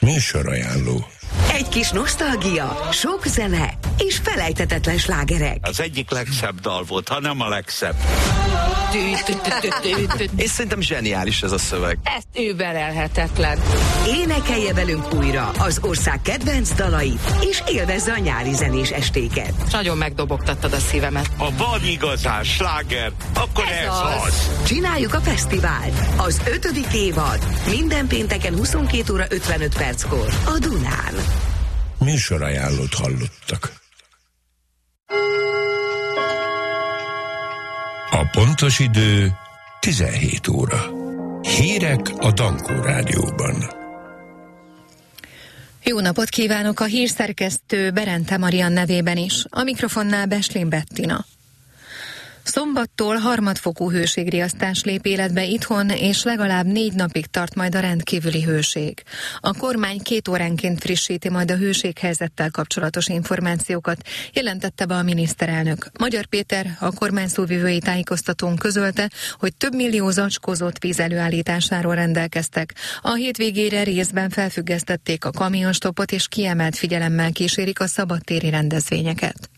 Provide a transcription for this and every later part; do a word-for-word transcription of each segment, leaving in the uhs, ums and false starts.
Műsorajánló. Egy kis nosztalgia, sok zene és felejthetetlen slágerek. Az egyik legszebb dal volt, ha nem a legszebb. És szerintem zseniális ez a szöveg. Ez überelhetetlen. Énekelje velünk újra az ország kedvenc dalait, és élvezze a nyári zenés estéket. Nagyon megdobogtattad a szívemet. Ha van igazán sláger, akkor ez, Ez az. az. Csináljuk a fesztivált. Az ötödik évad. Minden pénteken huszonkét óra ötvenöt perckor a Dunán. Műsorajánlót hallottak. A pontos idő tizenhét óra. Hírek a Dankó Rádióban. Jó napot kívánok a hírszerkesztő Berente Marian nevében is. A mikrofonnál Beslin Bettina. Szombattól harmadfokú hőségriasztás lép életbe itthon, és legalább négy napig tart majd a rendkívüli hőség. A kormány két óránként frissíti majd a hőséghelyzettel kapcsolatos információkat, jelentette be a miniszterelnök. Magyar Péter a kormány szóvivői tájékoztatón közölte, hogy több millió zacskózott víz előállításáról rendelkeztek. A hétvégére részben felfüggesztették a kamionstoppot, és kiemelt figyelemmel kísérik a szabadtéri rendezvényeket.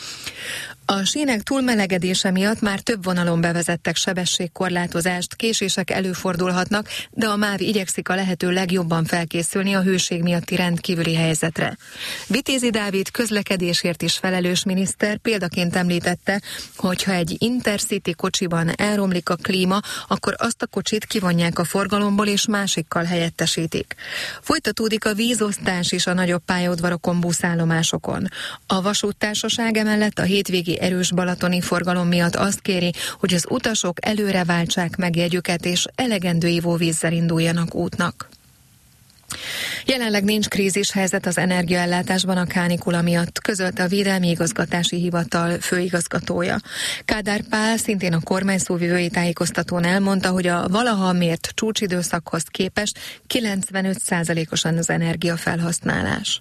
A sínek túlmelegedése miatt már több vonalon bevezettek sebességkorlátozást, késések előfordulhatnak, de a MÁV igyekszik a lehető legjobban felkészülni a hőség miatti rendkívüli helyzetre. Vitézi Dávid közlekedésért is felelős miniszter példaként említette, hogy ha egy Intercity kocsiban elromlik a klíma, akkor azt a kocsit kivonják a forgalomból és másikkal helyettesítik. Folytatódik a vízosztás is a nagyobb pályaudvarokon, buszállomásokon. A vasúttársaság emellett a hétvégi erős balatoni forgalom miatt azt kéri, hogy az utasok előre váltsák meg jegyüket, és elegendő ivóvízzel induljanak útnak. Jelenleg nincs krízishelyzet az energiaellátásban a kánikula miatt, közölte a Védelmi Igazgatási Hivatal főigazgatója. Kádár Pál szintén a kormány szóvivői tájékoztatón elmondta, hogy a valaha mért csúcsidőszakhoz képest kilencvenöt százalékosan az energiafelhasználás.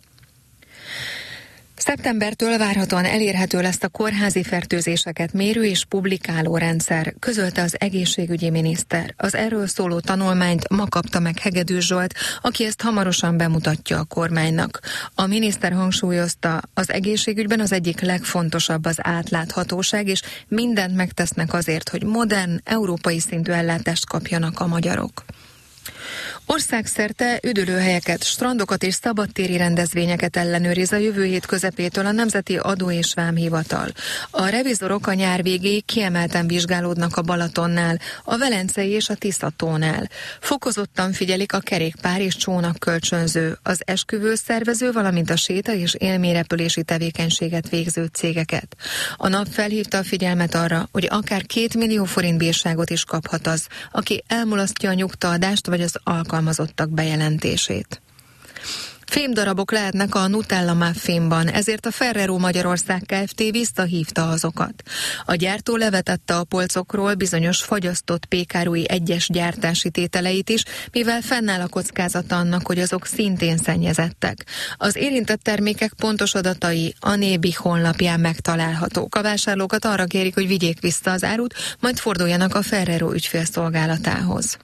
Szeptembertől várhatóan elérhető lesz a kórházi fertőzéseket mérő és publikáló rendszer, közölte az egészségügyi miniszter. Az erről szóló tanulmányt ma kapta meg Hegedűs Zsolt, aki ezt hamarosan bemutatja a kormánynak. A miniszter hangsúlyozta, az egészségügyben az egyik legfontosabb az átláthatóság, és mindent megtesznek azért, hogy modern, európai szintű ellátást kapjanak a magyarok. Országszerte üdülőhelyeket, strandokat és szabadtéri rendezvényeket ellenőriz a jövő hét közepétől a Nemzeti Adó és Vámhivatal. A revizorok a nyár végéig kiemelten vizsgálódnak a Balatonnál, a Velencei és a Tisza-tónál. Fokozottan figyelik a kerékpár és csónak kölcsönző, az esküvő szervező, valamint a séta és élményrepülési tevékenységet végző cégeket. A nap felhívta a figyelmet arra, hogy akár két millió forint bírságot is kaphat az, aki elmulasztja a nyugtaadást vagy az alkalmazottak bejelentését. Fémdarabok lehetnek a Nutella muffinban, ezért a Ferrero Magyarország Kft. Visszahívta azokat. A gyártó levetette a polcokról bizonyos fagyasztott pékárui egyes gyártási tételeit is, mivel fennáll a kockázata annak, hogy azok szintén szennyezettek. Az érintett termékek pontos adatai a Nébi honlapján megtalálhatók. A vásárlókat arra kérik, hogy vigyék vissza az árut, majd forduljanak a Ferrero ügyfélszolgálatához.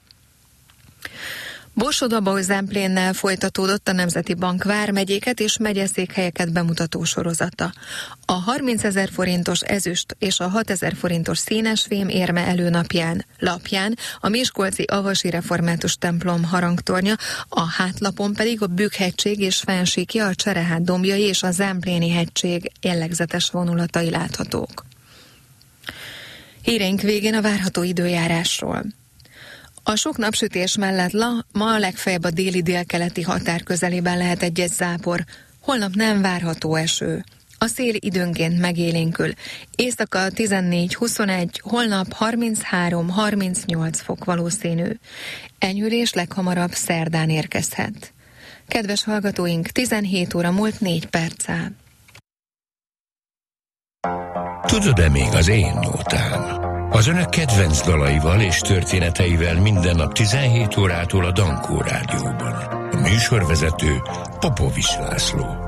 Borsod-Abaúj-Zemplénnel folytatódott a Nemzeti Bank vármegyéket és megyeszékhelyeket bemutató sorozata. A harmincezer forintos ezüst és a hatezer forintos színesfém érme előnapján, lapján a miskolci Avasi Református templom harangtornya, a hátlapon pedig a Bükk-hegység és fensíkja, a Cserehát dombjai és a Zempléni hegység jellegzetes vonulatai láthatók. Híreink végén a várható időjárásról. A sok napsütés mellett la, ma legfeljebb a déli délkeleti határ közelében lehet egy-egy zápor, holnap nem várható eső. A szél időnként megélénkül. Éjszaka tizennégy huszonegy, holnap harminchárom harmincnyolc fok valószínű. Enyhülés leghamarabb szerdán érkezhet. Kedves hallgatóink, tizenhét óra múlt négy perccel. Tudod-e még az én nótám? Az önök kedvenc dalaival és történeteivel minden nap tizenhét órától a Dankó Rádióban. A műsorvezető Popovics László.